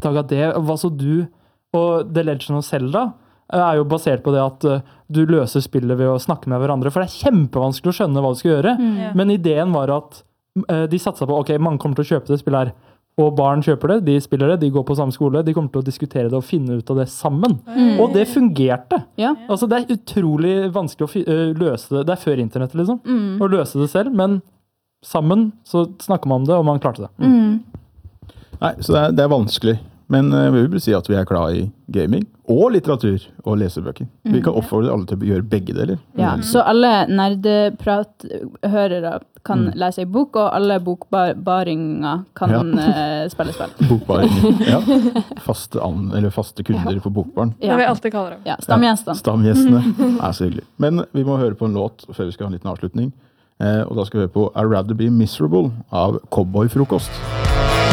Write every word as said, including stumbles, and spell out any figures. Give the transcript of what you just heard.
oppdaget det, hva så du, og The Legend of Zelda er jo basert på det at du løser spillet ved å snakke med hverandre, for det er kjempevanskelig å skjønne hva du skal gjøre, mm. men ideen var at de satset på, ok, mange kommer til å kjøpe det spillet her, og barn kjøper det, de spiller det, de går på samme skole, de kommer til å diskutere det og finne ut av det sammen. Mm. Og det fungerte. Ja. Altså, det er utrolig vanskelig å løse det, det er før internettet liksom, mm. å løse det selv, men sammen så snakker man om det, og man klarte det. Mm. Nei, så det er, det er vanskelig. Men uh, vi vil si at vi er glad i gaming og litteratur og lesebøker. Mm. Vi kan oppfordre alle til å gjøre begge deler. Ja, så alle nerdeprat-hørere kan mm. lese i bok, og alle bokbaringer kan ja. uh, spille spill. Bokbaringer, ja. Faste, an, eller faste kunder ja. på Bokbaren. Ja. Det vil jeg alltid kalle dem. Ja, stamgjestene. Ja, stamgjestene er så hyggelig. Men vi må høre på en låt før vi skal ha en liten avslutning. Uh, og da skal vi høre på I'd Rather Be Miserable av Cowboyfrokost.